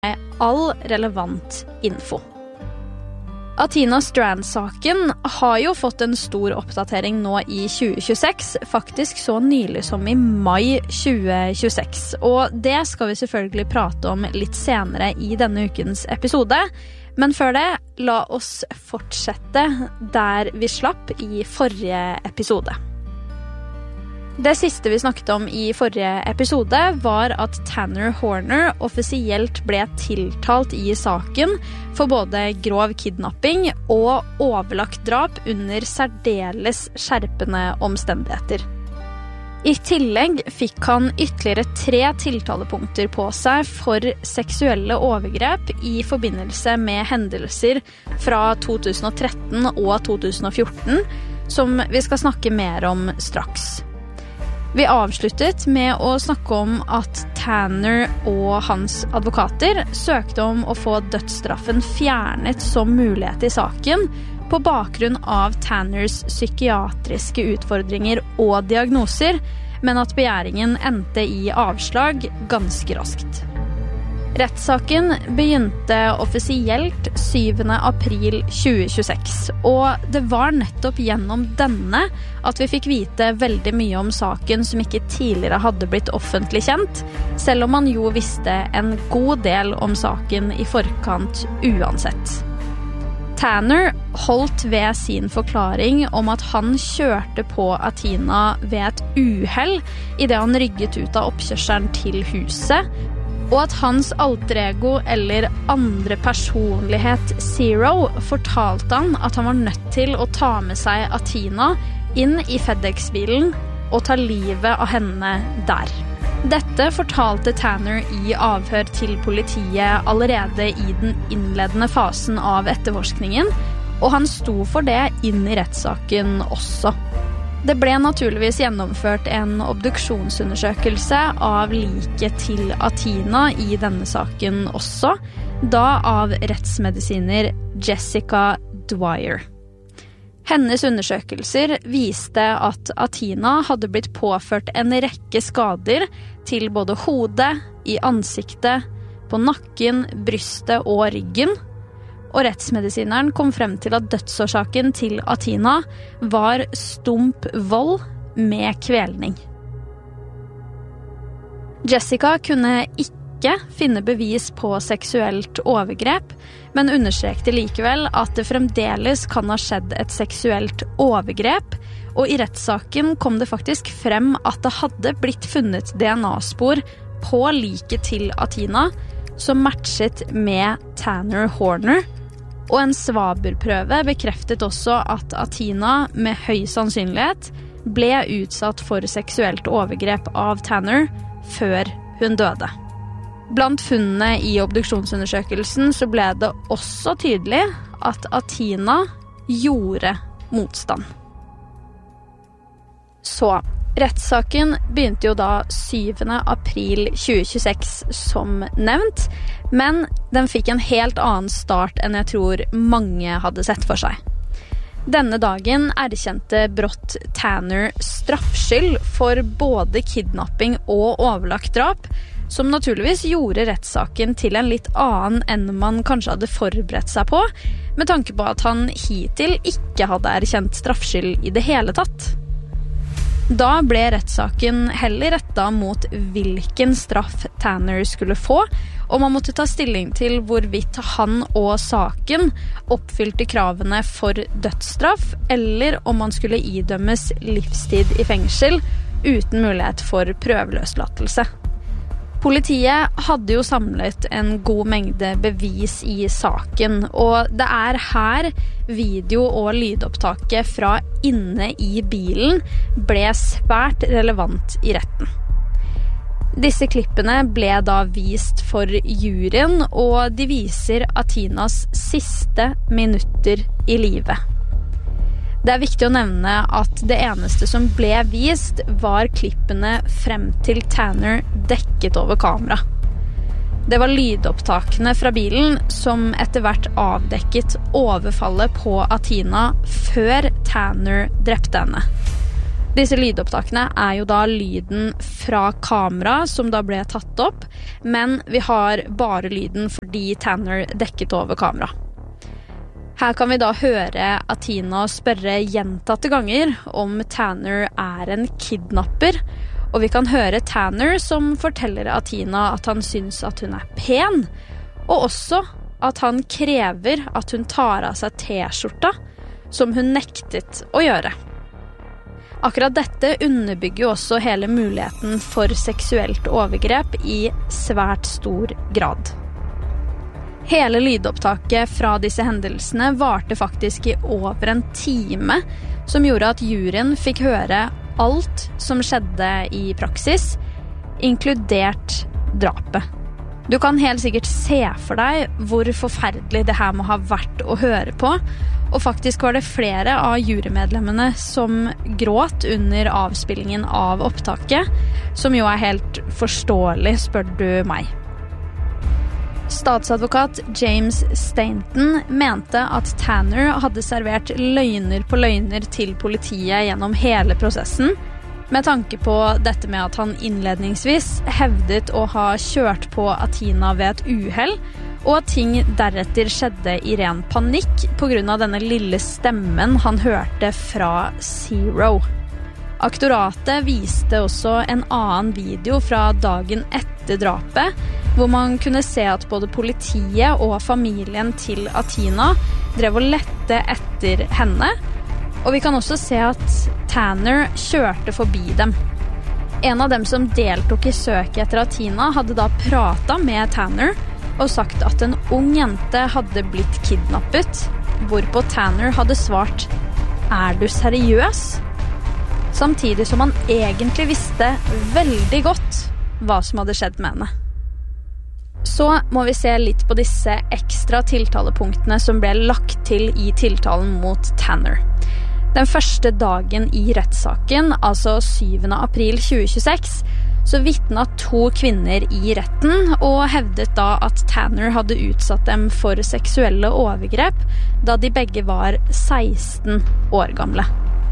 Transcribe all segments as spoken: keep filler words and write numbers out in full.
all relevant info. Athena Strand-saken har jo fått en stor oppdatering nå i tjue tjueseks, faktisk så nylig som i mai tjue tjueseks. Og det skal vi selvfølgelig prate om litt senere i denne ukens episode. Men før det, la oss fortsette der vi slapp i forrige episode. Det siste vi snakket om i forrige episode var at Tanner Horner offisielt ble tiltalt i saken for både grov kidnapping og overlagt drap under særdeles skjerpende omstendigheter. I tillegg fikk han ytterligere tre tiltalepunkter på seg for seksuelle overgrep i forbindelse med hendelser fra to tusen og tretten og to tusen og fjorten, som vi skal snakke mer om straks. Vi avsluttet med å snakke om at Tanner og hans advokater søkte om å få dødsstraffen fjernet som mulighet i saken på bakgrunn av Tanners psykiatriske utfordringer og diagnoser, men at begjæringen endte i avslag ganske raskt. Rettssaken begynte offisielt syvende april tjue tjueseks, og det var nettopp gjennom denne at vi fikk vite veldig mye om saken som ikke tidligere hadde blitt offentlig kjent, selv om man jo visste en god del om saken i forkant uansett. Tanner holdt ved sin forklaring om at han kjørte på Athena ved et uhell i det han rygget ut av oppkjørselen til huset, og at hans alter ego eller andre personlighet Zero fortalte han at han var nødt til å ta med seg Athena inn i FedEx-bilen og ta livet av henne der. Dette fortalte Tanner i avhør til politiet allerede i den innledende fasen av etterforskningen, og han sto for det inn i rettssaken også. Det ble naturligvis gjennomført en obduksjonsundersøkelse av liket til Athena i denne saken også, da av rettsmedisiner Jessica Dwyer. Hennes undersøkelser viste at Athena hadde blitt påført en rekke skader til både hodet, i ansiktet, på nakken, brystet og ryggen, og rettsmedisineren kom frem til at dødsårsaken til Athena var stump vold med kvelning. Jessica kunne ikke finne bevis på seksuelt overgrep, men understrekte likevel at det fremdeles kan ha skjedd et seksuelt overgrep, og i rettssaken kom det faktisk frem at det hadde blitt funnet D N A-spor på liket til Athena, som matchet med Tanner Horner, og en svaberprøve bekreftet også at Athena med høy sannsynlighet ble utsatt for seksuelt overgrep av Tanner før hun døde. Blant funnene i obduksjonsundersøkelsen så ble det også tydelig at Athena gjorde motstand. Så, rettssaken begynte jo da syvende april tjue tjueseks som nevnt, men den fikk en helt annen start enn jeg tror mange hadde sett for seg. Denne dagen erkjente brått Tanner straffskyld for både kidnapping og overlagt drap, som naturligvis gjorde rettssaken til en litt annen enn man kanskje hadde forberedt seg på, med tanke på at han hittil ikke hadde erkjent straffskyld i det hele tatt. Da ble rettssaken heller rettet mot hvilken straff Tanner skulle få, og man måtte ta stilling til hvorvidt han og saken oppfylte kravene for dødsstraff, eller om han skulle idømmes livstid i fengsel uten mulighet for prøveløslatelse. Politiet hadde jo samlet en god mengde bevis i saken, og det er her video- og lydopptaket fra inne i bilen ble svært relevant i retten. Disse klippene ble da vist for juryen, og de viser Athenas siste minutter i livet. Det er viktig å nevne at det eneste som ble vist var klippene frem til Tanner dekket over kamera. Det var lydopptakene fra bilen som etter hvert avdekket overfallet på Athena før Tanner drepte henne. Disse lydopptakene er jo da lyden fra kamera som da ble tatt opp, men vi har bare lyden fordi Tanner dekket over kamera. Her kan vi da høre Athena spørre gjentatte ganger om Tanner er en kidnapper, og vi kan høre Tanner som forteller Athena at han syns at hun er pen, og også at han krever at hun tar av seg t-skjorta, som hun nektet å gjøre. Akkurat dette underbygger jo også hele muligheten for seksuelt overgrep i svært stor grad. Hele lydopptaket fra disse hendelsene varte faktisk i over en time, som gjorde at juryen fikk høre alt som skjedde i praksis, inkludert drapet. Du kan helt sikkert se for deg hvor forferdelig det her må ha vært å høre på, og faktisk var det flere av jurymedlemmene som gråt under avspillingen av opptaket, som jo er helt forståelig, spør du meg. Statsadvokat James Stanton mente at Tanner hadde servert løgner på løgner til politiet gjennom hele prosessen, med tanke på dette med at han innledningsvis hevdet å ha kjørt på Athena ved et uhell, og at ting deretter skjedde i ren panikk på grunn av denne lille stemmen han hørte fra Zero. Aktoratet viste også en annen video fra dagen etter drapet, hvor man kunne se at både politiet og familien til Athena drev og lette etter henne, og vi kan også se at Tanner kjørte forbi dem. En av dem som deltok i søket etter Athena hadde da pratet med Tanner og sagt at en ung jente hadde blitt kidnappet, hvorpå Tanner hadde svart «Er du seriøs?» Samtidig som han egentlig visste veldig godt hva som hadde skjedd med henne. Så må vi se litt på disse ekstra tiltalepunktene som ble lagt til i tiltalen mot Tanner. Den første dagen i rettssaken, altså syvende april tjue tjueseks, så vittnet to kvinner i retten og hevdet da at Tanner hadde utsatt dem for seksuelle overgrep da de begge var seksten år gamle.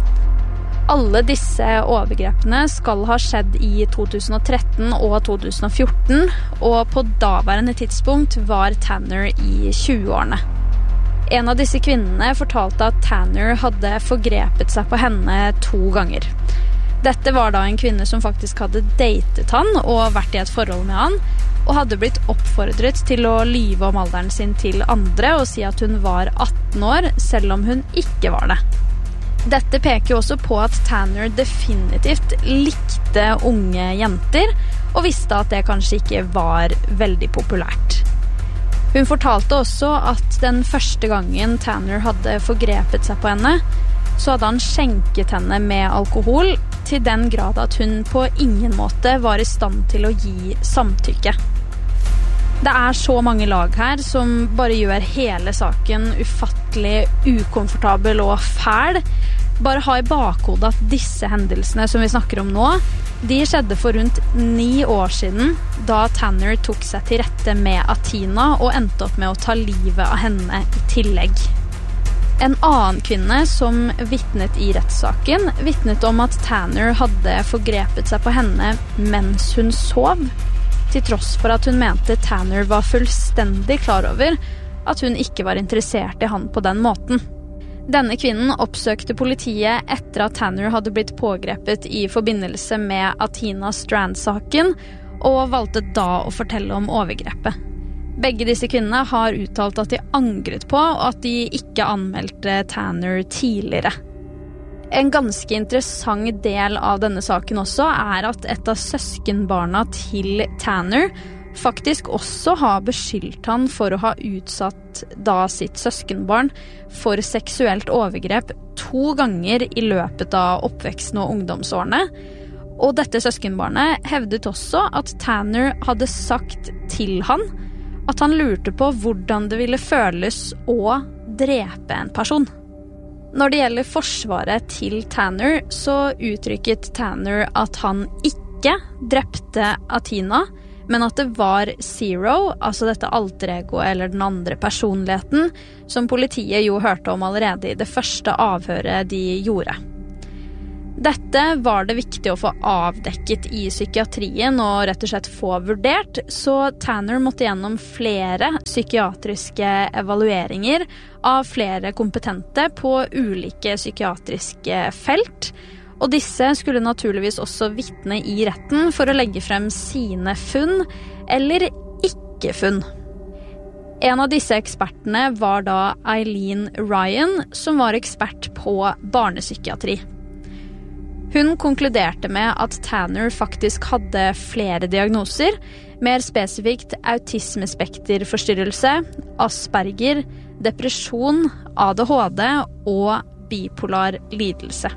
Alle disse overgrepene skal ha skjedd i to tusen og tretten og to tusen og fjorten, og på daværende tidspunkt var Tanner i tjueårene. En av disse kvinnene fortalte at Tanner hadde forgrepet seg på henne to ganger. Dette var da en kvinne som faktisk hadde datet han og vært i et forhold med han, og hadde blitt oppfordret til å lyve om alderen sin til andre og si at hun var atten år, selv om hun ikke var det. Dette peker jo også på at Tanner definitivt likte unge jenter, og visste at det kanskje ikke var veldig populært. Hun fortalte også at den første gangen Tanner hadde forgrepet seg på henne, så hadde han skjenket henne med alkohol, til den grad at hun på ingen måte var i stand til å gi samtykke. Det er så mange lag her som bare gjør hele saken ufattelig ukomfortabel og fæl. Bare ha i bakhodet at disse hendelsene som vi snakker om nå, de skjedde for rundt ni år siden, da Tanner tok seg til rette med Athena og endte opp med å ta livet av henne i tillegg. En annen kvinne som vittnet i rettssaken, vittnet om at Tanner hadde forgrepet seg på henne mens hun sov, til tross for at hun mente Tanner var fullstendig klar over at hun ikke var interessert i han på den måten. Denne kvinnen oppsøkte politiet etter at Tanner hadde blitt pågrepet i forbindelse med Athena Strand-saken, og valgte da å fortelle om overgrepet. Begge disse kvinnene har uttalt at de angret på at de ikke anmeldte Tanner tidligere. En ganske interessant del av denne saken også er at et av søskenbarna til Tanner faktisk også har beskyldt han for å ha utsatt da sitt søskenbarn for seksuelt overgrep to ganger i løpet av oppveksten og ungdomsårene. Og dette søskenbarnet hevdet også at Tanner hadde sagt til han at han lurte på hvordan det ville føles å drepe en person. Når det gjelder forsvaret til Tanner, så uttrykket Tanner at han ikke drepte Athena, men at det var Zero, altså dette alteregoet eller den andre personligheten, som politiet jo hørte om allerede i det første avhøret de gjorde. Dette var det viktig å få avdekket i psykiatrien og rett og slett få vurdert, så Tanner måtte gjennom flere psykiatriske evalueringer av flere kompetente på ulike psykiatriske felt, og disse skulle naturligvis også vitne i retten for å legge frem sine funn eller ikke-funn. En av disse ekspertene var da Eileen Ryan, som var ekspert på barnepsykiatri. Hun konkluderte med at Tanner faktisk hadde flere diagnoser, mer spesifikt autismespekterforstyrrelse, Asperger, depresjon, A D H D og bipolar lidelse.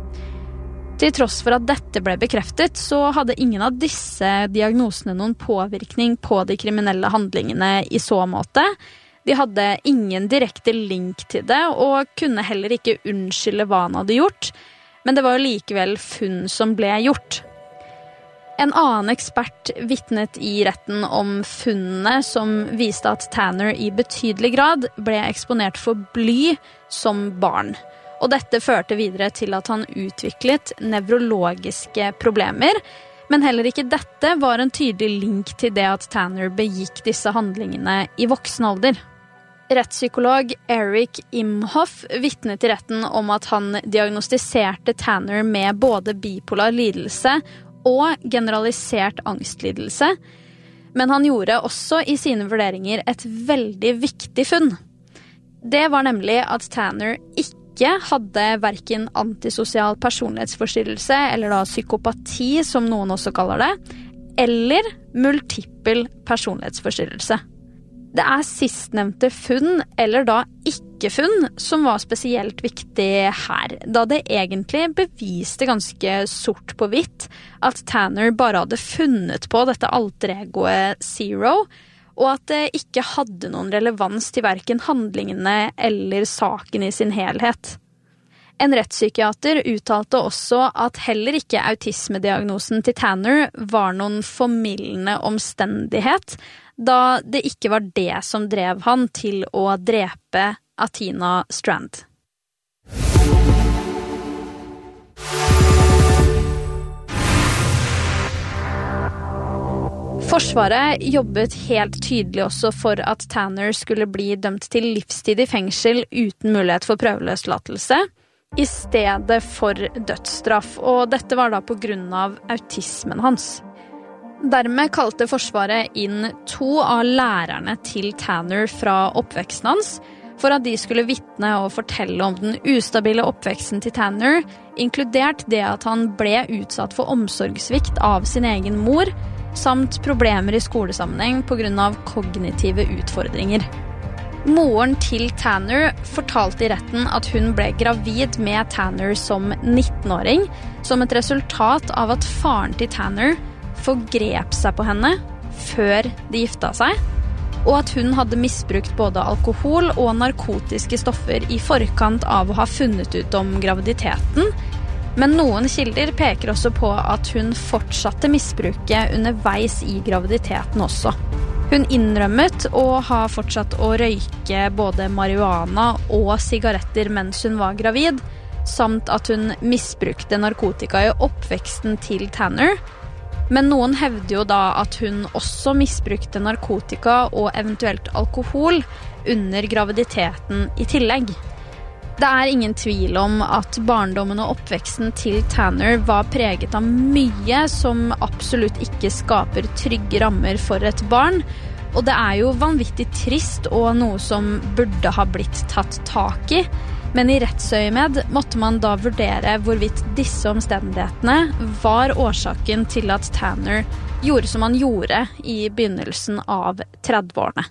Til tross for at dette ble bekreftet, så hadde ingen av disse diagnosene noen påvirkning på de kriminelle handlingene i så måte. De hadde ingen direkte link til det, og kunne heller ikke unnskylde hva han hadde gjort, men det var jo likevel funn som ble gjort. En annen ekspert vittnet i retten om funnene som viste at Tanner i betydelig grad ble eksponert for bly som barn. Og dette førte videre til at han utviklet nevrologiske problemer, men heller ikke dette var en tydelig link til det at Tanner begikk disse handlingene i voksen alder. Rettspsykolog Eric Imhoff vittnet i retten om at han diagnostiserte Tanner med både bipolar lidelse og generalisert angstlidelse, men han gjorde også i sine vurderinger et veldig viktig funn. Det var nemlig at Tanner ikke hadde hverken antisosial personlighetsforstyrrelse, eller da psykopati, som noen også kaller det, eller multiple personlighetsforstyrrelse. Det er sistnevnte funn, eller da ikke-funn, som var spesielt viktig her, da det egentlig beviste ganske sort på hvitt at Tanner bare hadde funnet på dette alter-egoet Zero, og at det ikke hadde noen relevans til hverken handlingene eller saken i sin helhet. En rettspsykiater uttalte også at heller ikke autismediagnosen til Tanner var noen formildende omstendighet, da det ikke var det som drev han til å drepe Athena Strand. Forsvaret jobbet helt tydelig også for at Tanner skulle bli dømt til livstid i fengsel uten mulighet for prøveløslatelse, i stedet for dødsstraff, og dette var da på grunn av autismen hans. Dermed kalte Forsvaret inn to av lærerne til Tanner fra oppveksten hans, for at de skulle vitne og fortelle om den ustabile oppveksten til Tanner, inkludert det at han ble utsatt for omsorgssvikt av sin egen mor, samt problemer i skolesammenheng på grunn av kognitive utfordringer. Moren til Tanner fortalte i retten at hun ble gravid med Tanner som nittenåring, som et resultat av at faren til Tanner forgrep seg på henne før de gifta seg, og at hun hadde misbrukt både alkohol og narkotiske stoffer i forkant av å ha funnet ut om graviditeten, men noen kilder peker også på at hun fortsatte misbruket underveis i graviditeten også. Hun innrømmet å ha fortsatt å røyke både marihuana og sigaretter mens hun var gravid, samt at hun misbrukte narkotika i oppveksten til Tanner, men noen hevder jo da at hun også misbrukte narkotika og eventuelt alkohol under graviditeten i tillegg. Det er ingen tvil om at barndommen og oppveksten til Tanner var preget av mye som absolutt ikke skaper trygge rammer for et barn, og det er jo vanvittig trist og noe som burde ha blitt tatt tak i, men i rettsøyemed måtte man da vurdere hvorvidt disse omstendighetene var årsaken til at Tanner gjorde som han gjorde i begynnelsen av trettiårene.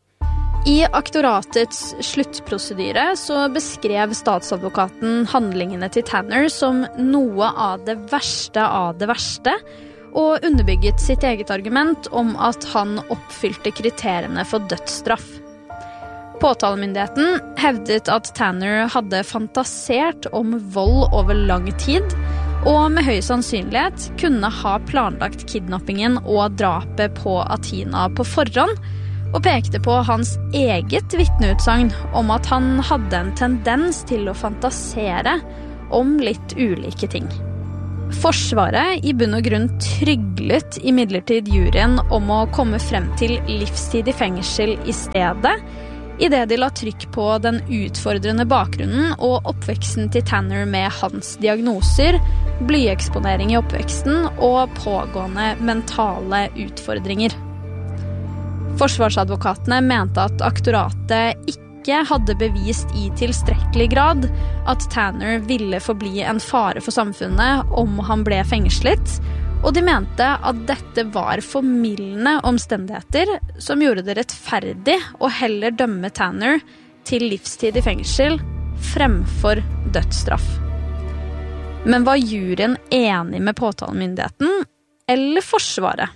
I aktoratets sluttprosedyre så beskrev statsadvokaten handlingene til Tanner som noe av det verste av det verste, og underbygget sitt eget argument om at han oppfylte kriteriene for dødsstraff. Påtalemyndigheten hevdet at Tanner hadde fantasert om vold over lang tid, og med høy sannsynlighet kunne ha planlagt kidnappingen og drapet på Athena på forhånd, og pekte på hans eget vitneutsagn om at han hadde en tendens til å fantasere om litt ulike ting. Forsvaret i bunn og grunn tryglet imidlertid juryen om å komme frem til livstid i fengsel i stedet, i det de la trykk på den utfordrende bakgrunnen og oppveksten til Tanner med hans diagnoser, blyeksponering i oppveksten og pågående mentale utfordringer. Forsvarsadvokatene mente at aktoratet ikke hadde bevist i tilstrekkelig grad at Tanner ville forbli en fare for samfunnet om han ble fengslet, og de mente at dette var formildende omstendigheter som gjorde det rettferdig å heller dømme Tanner til livstid i fengsel fremfor dødsstraff. Men var juryen enig med påtalemyndigheten eller forsvaret?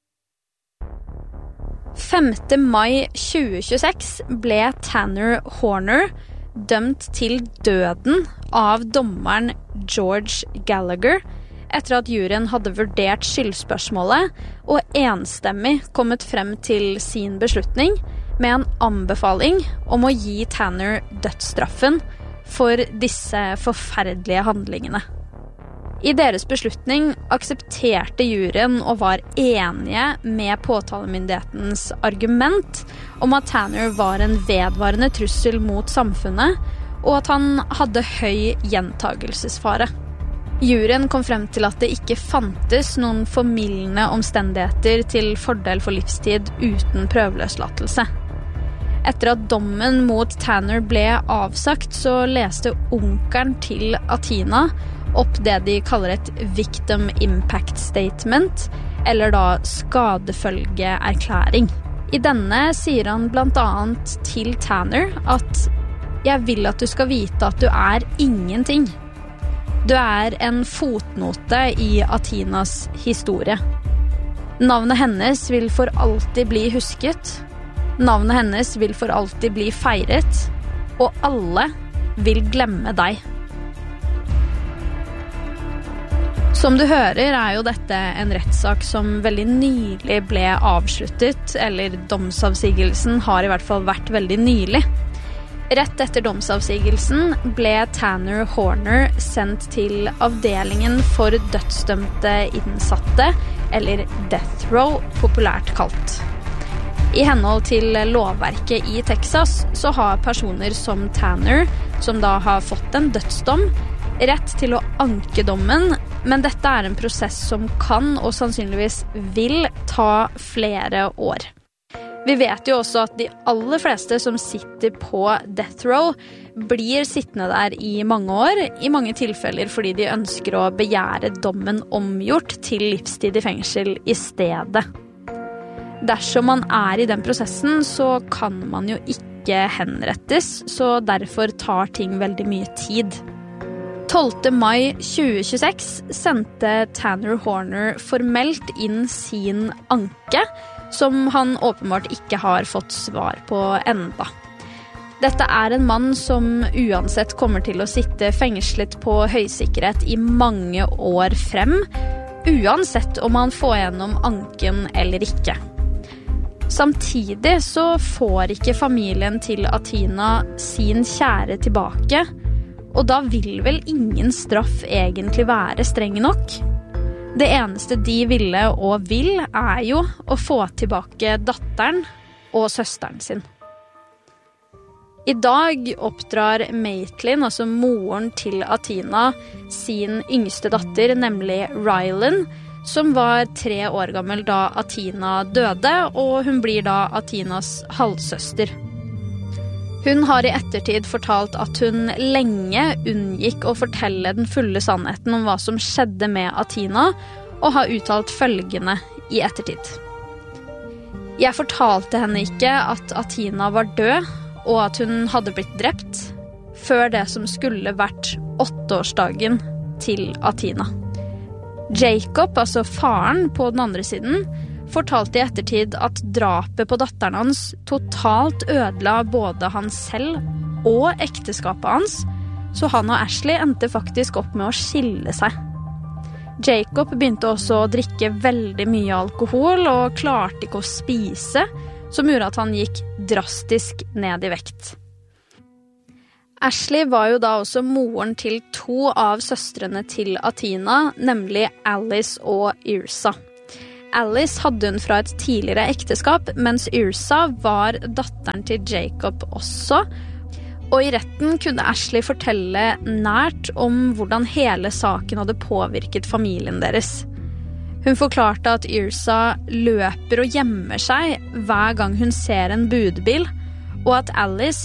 femte mai tjue tjueseks ble Tanner Horner dømt til døden av dommeren George Gallagher etter at juryen hadde vurdert skyldspørsmålet og enstemmig kommet frem til sin beslutning med en anbefaling om å gi Tanner dødsstraffen for disse forferdelige handlingene. I deres beslutning aksepterte juryen og var enige med påtalemyndighetens argument om at Tanner var en vedvarende trussel mot samfunnet, og at han hadde høy gjentagelsesfare. Juryen kom frem til at det ikke fantes noen formildende omstendigheter til fordel for livstid uten prøveløslatelse. Etter at dommen mot Tanner ble avsagt, så leste onkelen til Athena opp det de kaller et victim impact statement, eller da skadefølgeerklæring. I denne sier han blant annet til Tanner at «Jeg vil at du skal vite at du er ingenting. Du er en fotnote i Athenas historie. Navnet hennes vil for alltid bli husket. Navnet hennes vil for alltid bli feiret. Og alle vil glemme deg». Som du hører er jo dette en rettssak som veldig nylig ble avsluttet, eller domsavsigelsen har i hvert fall vært veldig nylig. Rett etter domsavsigelsen ble Tanner Horner sendt til avdelingen for dødsdømte innsatte, eller death row, populært kalt. I henhold til lovverket i Texas så har personer som Tanner, som da har fått en dødsdom, rett til å anke dommen, men dette er en prosess som kan og sannsynligvis vil ta flere år. Vi vet jo også at de aller fleste som sitter på death row blir sittende der i mange år, i mange tilfeller fordi de ønsker å begjære dommen omgjort til livstid i fengsel i stedet. Dersom man er i den prosessen, så kan man jo ikke henrettes, så derfor tar ting veldig mye tid. tolvte mai tjue tjueseks sendte Tanner Horner formelt inn sin anke, som han åpenbart ikke har fått svar på enda. Dette er en mann som uansett kommer til å sitte fengslet på høysikkerhet i mange år frem, uansett om han får gjennom anken eller ikke. Samtidig så får ikke familien til Athena sin kjære tilbake, og da vil vel ingen straff egentlig være streng nok? Det eneste de ville og vil er jo å få tilbake datteren og søsteren sin. I dag oppdrar Maitland, altså moren til Athena, sin yngste datter, nemlig Rylan, som var tre år gammel da Athena døde, og hun blir da Athenas halvsøster. Hun har i ettertid fortalt at hun lenge unngikk å fortelle den fulle sannheten om hva som skjedde med Athena, og har uttalt følgende i ettertid. Jeg fortalte henne ikke at Athena var død, og at hun hadde blitt drept, før det som skulle vært åtteårsdagen til Athena. Jacob, altså faren på den andre siden, fortalte i ettertid at drapet på datteren hans totalt ødela både han selv og ekteskapet hans, så han og Ashley endte faktisk opp med å skille seg. Jacob begynte også å drikke veldig mye alkohol og klarte ikke å spise, som gjorde at han gikk drastisk ned i vekt. Ashley var jo da også moren til to av søstrene til Athena, nemlig Alice og Yrsa. Alice hadde hun fra et tidligere ekteskap, mens Yrsa var datteren til Jacob også. Og i retten kunne Ashley fortelle nært om hvordan hele saken hadde påvirket familien deres. Hun forklarte at Yrsa løper og gjemmer seg hver gang hun ser en budbil, og at Alice